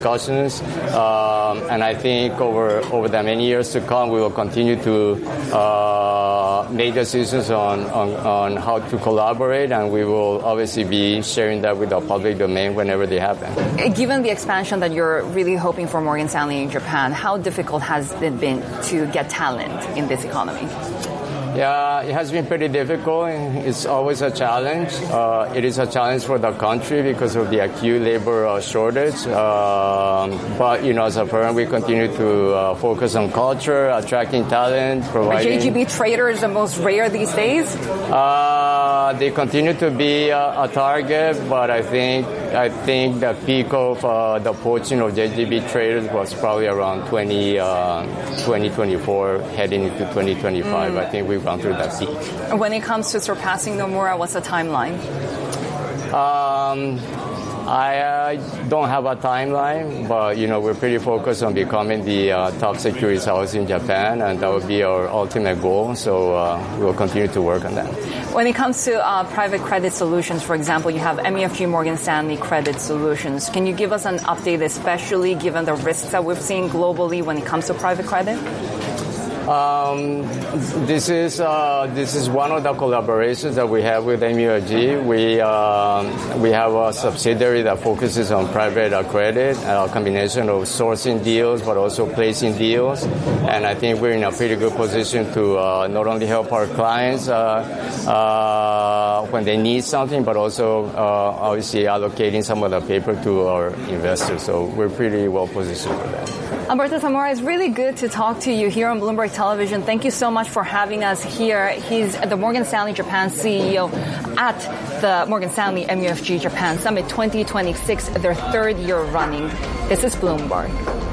discussions, and I think over the many years to come, we will continue to make decisions on how to collaborate, and we will obviously be sharing that with the public domain whenever they happen. Given the expansion that you're really hoping for Morgan Stanley in Japan, how difficult has it been to get talent in this economy? Yeah, it has been pretty difficult. It's always a challenge. It is a challenge for the country because of the acute labor shortage. But, as a firm, we continue to focus on culture, attracting talent, providing... Are JGB traders the most rare these days? They continue to be a target, but I think the peak of the poaching of JGB traders was probably around 2024, heading into 2025. I think we've gone through that peak. When it comes to surpassing Nomura, what's the timeline? I don't have a timeline, but, we're pretty focused on becoming the top securities house in Japan, and that would be our ultimate goal. So we'll continue to work on that. When it comes to private credit solutions, for example, you have MUFG Morgan Stanley Credit Solutions. Can you give us an update, especially given the risks that we've seen globally when it comes to private credit? This is one of the collaborations that we have with MUFG. We have a subsidiary that focuses on private credit, a combination of sourcing deals but also placing deals. And I think we're in a pretty good position to not only help our clients when they need something, but also obviously allocating some of the paper to our investors. So we're pretty well positioned for that. Alberto Zamora, it's really good to talk to you here on Bloomberg Television. Thank you so much for having us here. He's the Morgan Stanley Japan CEO at the Morgan Stanley MUFG Japan Summit 2026, their third year running. This is Bloomberg.